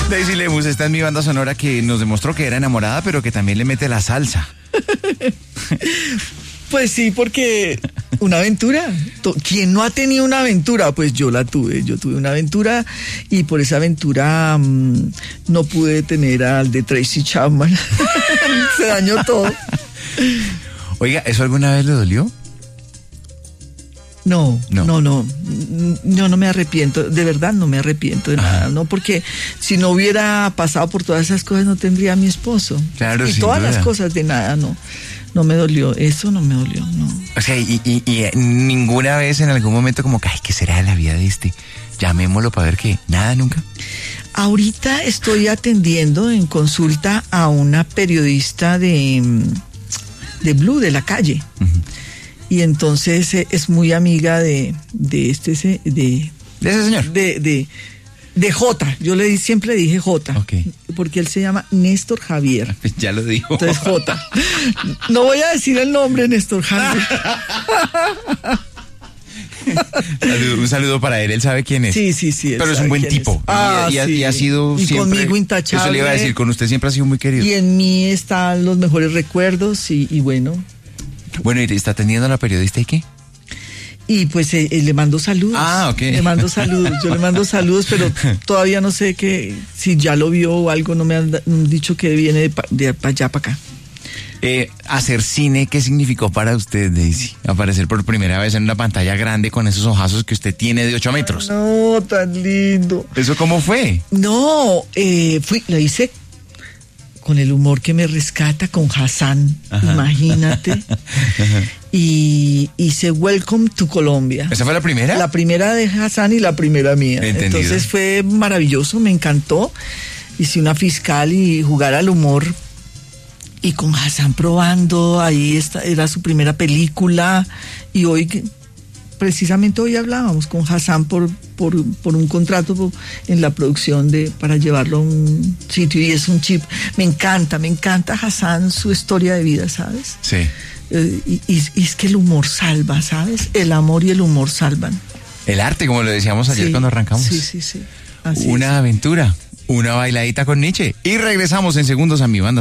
Daisy Lemus está en mi banda sonora que nos demostró que era enamorada, pero que también le mete la salsa. Pues sí, porque una aventura. ¿Quién no ha tenido una aventura? Pues yo la tuve. Yo tuve una aventura y por esa aventura no pude tener al de Tracy Chapman. Se dañó todo. Oiga, ¿eso alguna vez le dolió? No, yo no me arrepiento, de verdad no me arrepiento de nada, ¿no? Porque si no hubiera pasado por todas esas cosas no tendría a mi esposo. Claro, y sin todas duda. las cosas de nada, no me dolió, eso no me dolió, no. O sea, y ninguna vez en algún momento como que, ay, ¿qué será de la vida de este? Llamémoslo para ver qué. Nada, nunca. Ahorita estoy atendiendo en consulta a una periodista de Blue, de La Calle. Uh-huh. Y entonces es muy amiga de ese señor. De Jota. Yo siempre le dije Jota. Okay. Porque él se llama Néstor Javier. Ya lo dijo. Entonces Jota. No voy a decir el nombre, Néstor Javier. Un saludo para él sabe quién es. Sí. Pero es un buen tipo. Y ha sido y siempre. Conmigo intachable. Eso le iba a decir, con usted siempre ha sido muy querido. Y en mí están los mejores recuerdos y bueno. Bueno, ¿y está atendiendo a la periodista y qué? Y pues le mando saludos. Ah, ok. Le mando saludos. Yo le mando saludos, pero todavía no sé si ya lo vio o algo. No me han dicho que viene de allá para acá. Hacer cine, ¿qué significó para usted, Daisy? Aparecer por primera vez en una pantalla grande con esos ojazos que usted tiene de 8 metros. No, tan lindo. ¿Eso cómo fue? No, lo hice con el humor que me rescata, con Hassan, ajá. Imagínate. Ajá. Y hice Welcome to Colombia. ¿Esa fue la primera? La primera de Hassan y la primera mía. Entendido. Entonces fue maravilloso, me encantó. Hice una fiscal y jugar al humor. Y con Hassan probando, ahí era su primera película. Y precisamente hoy hablábamos con Hassan por un contrato en la producción para llevarlo a un sitio, y es un chip. Me encanta Hassan, su historia de vida, ¿sabes? Sí. Y es que el humor salva, ¿sabes? El amor y el humor salvan. El arte, como lo decíamos ayer cuando arrancamos. Sí. Así una aventura, una bailadita con Nietzsche. Y regresamos en segundos a mi banda.